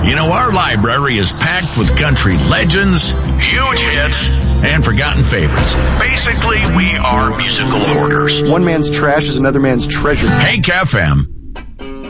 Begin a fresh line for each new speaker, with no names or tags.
You know, our library is packed with country legends, huge hits, and forgotten favorites. Basically, we are musical hoarders.
One man's trash is another man's treasure.
Hank FM.